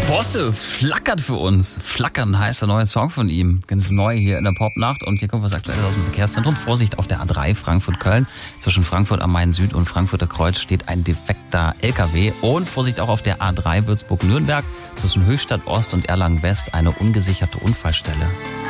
Bosse flackert für uns. Flackern heißt der neue Song von ihm. Ganz neu hier in der Popnacht. Und hier kommt was Aktuelles aus dem Verkehrszentrum. Vorsicht auf der A3 Frankfurt-Köln. Zwischen Frankfurt am Main Süd und Frankfurter Kreuz steht ein defekter LKW. Und Vorsicht auch auf der A3 Würzburg-Nürnberg. Zwischen Höchstadt Ost und Erlangen West eine ungesicherte Unfallstelle.